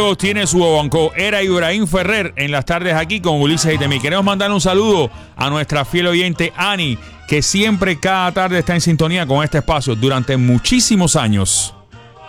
Dios tiene su banco. Era Ibrahim Ferrer en las tardes aquí con Ulises y Temi. Queremos mandar un saludo a nuestra fiel oyente Ani, que siempre cada tarde está en sintonía con este espacio durante muchísimos años.